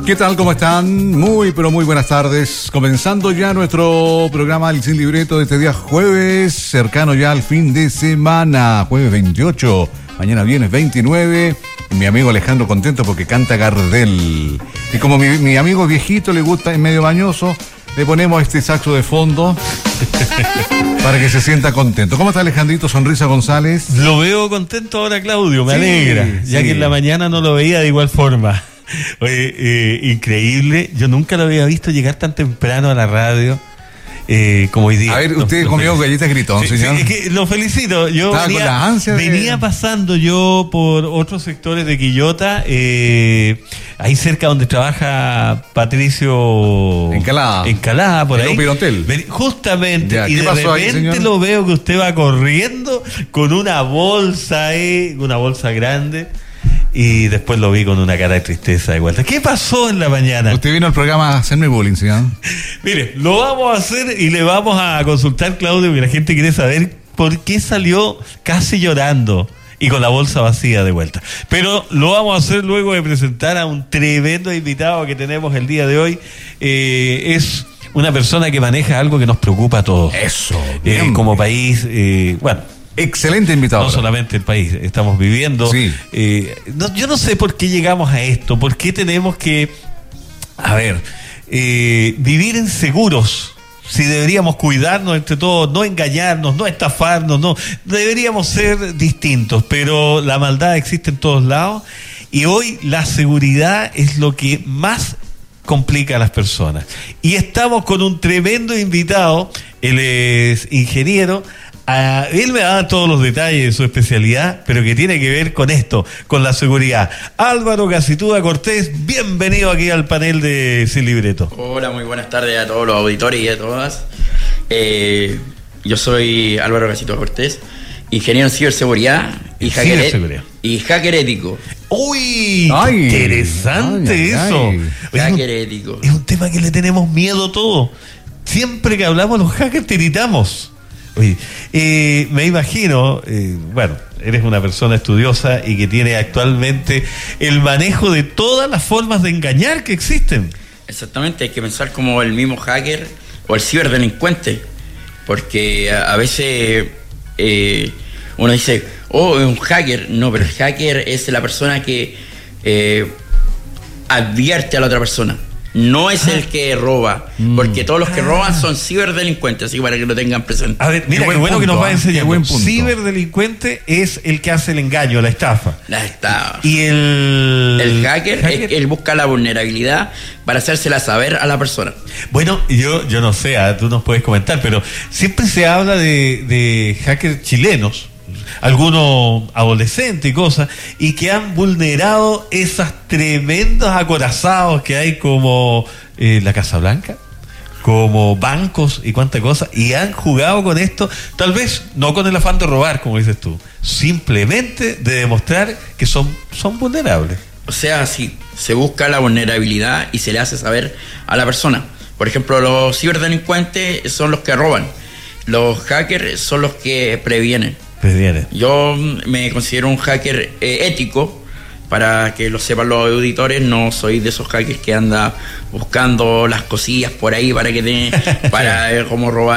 ¿Qué tal? ¿Cómo están? Muy, pero muy buenas tardes. Comenzando ya nuestro programa El Sin Libreto de este día jueves, cercano ya al fin de semana, jueves 28, mañana viernes 29. Mi amigo Alejandro contento porque canta Gardel. Y como mi amigo viejito le gusta, es medio bañoso, le ponemos este saxo de fondo para que se sienta contento. ¿Cómo está Alejandrito Sonrisa González? Lo veo contento ahora, Claudio, me alegra, ya que en la mañana no lo veía de igual forma. Oye, increíble, yo nunca lo había visto llegar tan temprano a la radio como hoy día. A ver, usted comió galletas Gritón, señor. Sí, es que lo felicito, yo venía pasando yo por otros sectores de Quillota, ahí cerca donde trabaja Patricio Encalada, por ahí. Justamente, ya, y de repente ahí, lo veo que usted va corriendo con una bolsa una bolsa grande. Y después lo vi con una cara de tristeza de vuelta. ¿Qué pasó en la mañana? Usted vino al programa a hacerme bullying, señor. Mire, lo vamos a hacer y le vamos a consultar, Claudio, porque la gente quiere saber por qué salió casi llorando y con la bolsa vacía de vuelta. Pero lo vamos a hacer luego de presentar a un tremendo invitado que tenemos el día de hoy. Es una persona que maneja algo que nos preocupa a todos. Eso. Como país, excelente invitado. No solamente el país, estamos viviendo. Sí. Yo no sé por qué llegamos a esto, por qué tenemos que, vivir inseguros. Si deberíamos cuidarnos entre todos, no engañarnos, no estafarnos, no, deberíamos ser distintos, pero la maldad existe en todos lados y hoy la seguridad es lo que más complica a las personas. Y estamos con un tremendo invitado, él es ingeniero. Él me da todos los detalles de su especialidad, pero que tiene que ver con esto, con la seguridad. Álvaro Gacitúa Cortés, bienvenido aquí al panel de Sin Libreto. Hola, muy buenas tardes a todos los auditores y a todas. Yo soy Álvaro Gacitúa Cortés, ingeniero en ciberseguridad y hacker ético. ¡Uy! Interesante eso. Hacker ético. Es un tema que le tenemos miedo todos. Siempre que hablamos los hackers tiritamos. Oye, me imagino, eres una persona estudiosa y que tiene actualmente el manejo de todas las formas de engañar que existen. Exactamente, hay que pensar como el mismo hacker o el ciberdelincuente, porque a veces uno dice, es un hacker. No, pero el hacker es la persona que advierte a la otra persona. No es el que roba, porque todos los que roban son ciberdelincuentes, así para que lo tengan presente. A ver, mira, qué bueno que nos va a enseñar. Ciberdelincuente es el que hace el engaño, la estafa. La estafa. Y el hacker, él busca la vulnerabilidad para hacérsela saber a la persona. Bueno, yo no sé, tú nos puedes comentar, pero siempre se habla de hackers chilenos, algunos adolescentes y cosas, y que han vulnerado esas tremendos acorazados que hay como la Casa Blanca, como bancos y cuánta cosa, y han jugado con esto, tal vez no con el afán de robar, como dices tú, simplemente de demostrar que son vulnerables. O sea, sí, se busca la vulnerabilidad y se le hace saber a la persona. Por ejemplo, los ciberdelincuentes son los que roban, los hackers son los que previenen. Yo me considero un hacker ético, para que lo sepan los auditores. No soy de esos hackers que anda buscando las cosillas por ahí para ver cómo robar